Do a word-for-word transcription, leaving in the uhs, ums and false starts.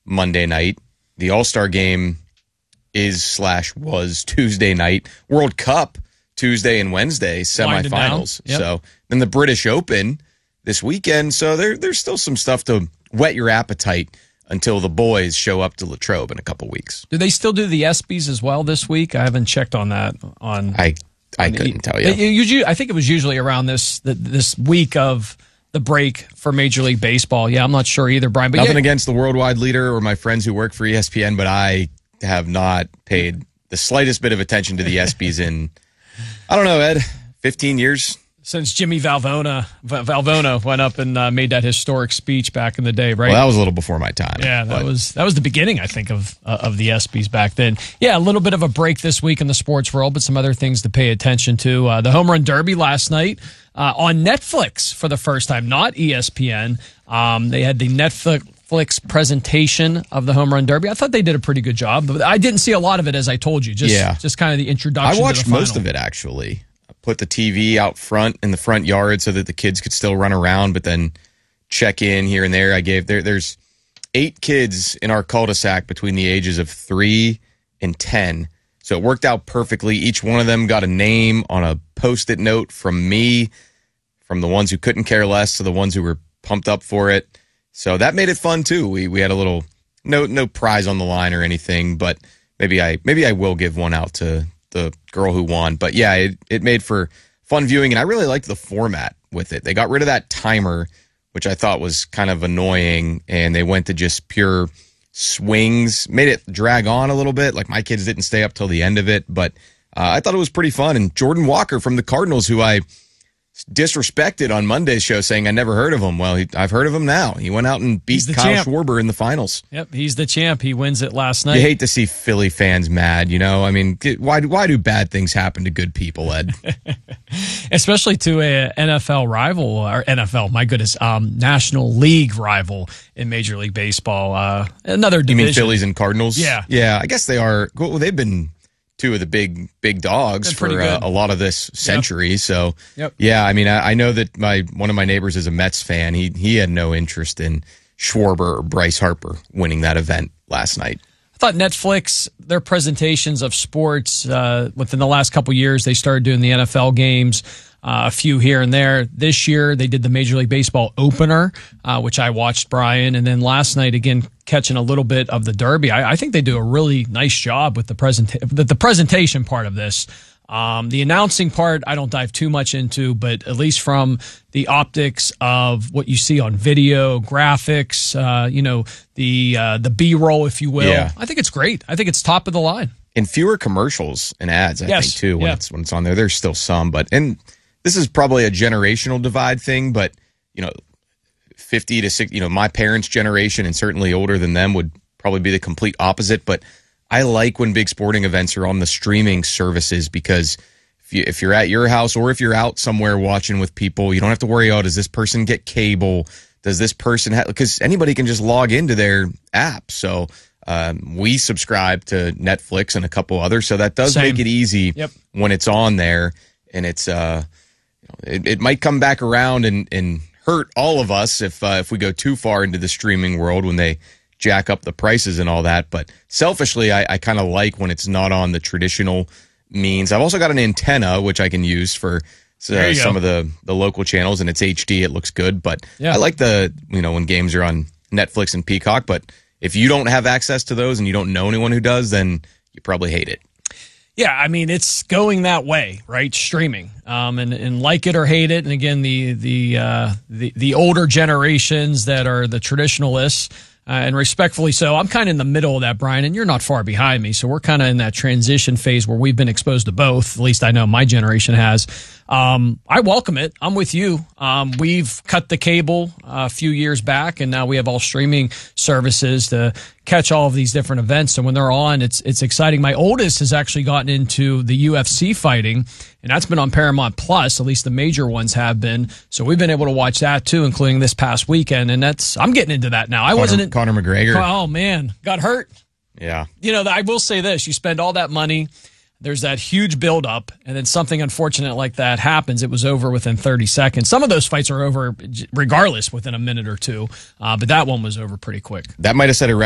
Monday night. The All-Star game is slash was Tuesday night. World Cup Tuesday and Wednesday semifinals. Yep. So then the British Open this weekend. So there there's still some stuff to whet your appetite until the boys show up to Latrobe in a couple weeks. Do they still do the ESPYs as well this week? I haven't checked on that. On I I on couldn't the, tell you. It, it, I think it was usually around this this week of the break for Major League Baseball. Yeah, I'm not sure either, Brian. But Nothing yeah, against the worldwide leader or my friends who work for E S P N, but I have not paid the slightest bit of attention to the ESPYs in, I don't know, Ed, fifteen years? Since Jimmy Valvona Valvona went up and uh, made that historic speech back in the day, right? Well, that was a little before my time. Yeah, that but. was that was the beginning, I think, of uh, of the ESPYs back then. Yeah, a little bit of a break this week in the sports world, but some other things to pay attention to. Uh, the Home Run Derby last night uh, on Netflix for the first time, not E S P N. Um, they had the Netflix presentation of the Home Run Derby. I thought they did a pretty good job, but I didn't see a lot of it, as I told you. Just, yeah. just kind of the introduction. I watched to the most of it, actually. Put the T V out front in the front yard so that the kids could still run around, but then check in here and there. I gave there. There's eight kids in our cul-de-sac between the ages of three and ten, so it worked out perfectly. Each one of them got a name on a Post-it note from me, from the ones who couldn't care less to the ones who were pumped up for it. So that made it fun too. We we had a little no no prize on the line or anything, but maybe I maybe I will give one out to the girl who won. But yeah, it, it made for fun viewing, and I really liked the format with it. They got rid of that timer, which I thought was kind of annoying, and they went to just pure swings, made it drag on a little bit. Like, my kids didn't stay up till the end of it, but uh, I thought it was pretty fun. And Jordan Walker from the Cardinals, who I disrespected on Monday's show, saying I never heard of him. Well, he, I've heard of him now. He went out and beat Kyle champ. Schwarber in the finals. Yep, he's the champ. He wins it last night. You hate to see Philly fans mad, you know? I mean, why, why do bad things happen to good people, Ed? Especially to a N F L rival, or N F L, my goodness, um, National League rival in Major League Baseball. Uh, another division. You mean Phillies and Cardinals? Yeah. Yeah, I guess they are. Well, they've been two of the big big dogs for uh, a lot of this century. Yep. So, yep. yeah, I mean, I, I know that my one of my neighbors is a Mets fan. He he had no interest in Schwarber or Bryce Harper winning that event last night. I thought Netflix, their presentations of sports uh, within the last couple years, they started doing the N F L games, uh, a few here and there. This year, they did the Major League Baseball opener, uh, which I watched, Brian. And then last night, again, catching a little bit of the Derby. I, I think they do a really nice job with the, presenta- the, the presentation part of this. Um, the announcing part, I don't dive too much into, but at least from the optics of what you see on video, graphics, uh, you know, the uh, the B-roll, if you will, yeah. I think it's great. I think it's top of the line. And fewer commercials and ads, I yes. think, too, when yeah. it's when it's on there. There's still some, but and this is probably a generational divide thing, but you know, fifty to sixty, you know, my parents' generation and certainly older than them would probably be the complete opposite, but I like when big sporting events are on the streaming services, because if, you, if you're at your house or if you're out somewhere watching with people, you don't have to worry, oh, does this person get cable? Does this person have, because anybody can just log into their app. So um, we subscribe to Netflix and a couple others. So that does Same. make it easy yep. when it's on there. And it's, uh, you know, it, it might come back around and, and hurt all of us if, uh, if we go too far into the streaming world when they jack up the prices and all that. But selfishly, I, I kind of like when it's not on the traditional means. I've also got an antenna, which I can use for uh, some of the, the local channels, and it's H D. It looks good. But yeah. I like the, you know, when games are on Netflix and Peacock. But if you don't have access to those and you don't know anyone who does, then you probably hate it. Yeah, I mean, it's going that way, right? Streaming, um, and and like it or hate it. And again, the the uh, the the older generations that are the traditionalists, uh, and respectfully so. I'm kind of in the middle of that, Brian, and you're not far behind me. So we're kind of in that transition phase where we've been exposed to both. At least I know my generation has. Um, I welcome it. I'm with you. Um, we've cut the cable a few years back, and now we have all streaming services to catch all of these different events. So when they're on, it's it's exciting. My oldest has actually gotten into the U F C fighting, and that's been on Paramount Plus. At least the major ones have been. So we've been able to watch that too, including this past weekend. And that's I'm getting into that now. I Conor, wasn't in, Conor McGregor. Oh man, got hurt. Yeah. You know, I will say this: you spend all that money. There's that huge buildup, and then something unfortunate like that happens. It was over within thirty seconds. Some of those fights are over regardless within a minute or two, uh, but that one was over pretty quick. That might have set a record.